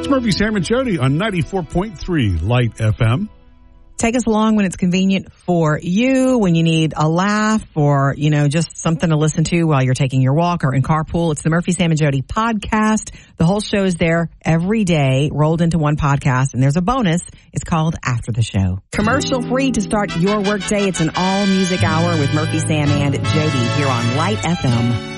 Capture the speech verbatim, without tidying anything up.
It's Murphy, Sam, and Jody on ninety-four point three Light F M. Take us along when it's convenient for you, when you need a laugh or, you know, just something to listen to while you're taking your walk or in carpool. It's the Murphy, Sam, and Jody podcast. The whole show is there every day, rolled into one podcast, and there's a bonus. It's called After the Show. Commercial free to start your workday. It's an all-music hour with Murphy, Sam, and Jody here on Light F M.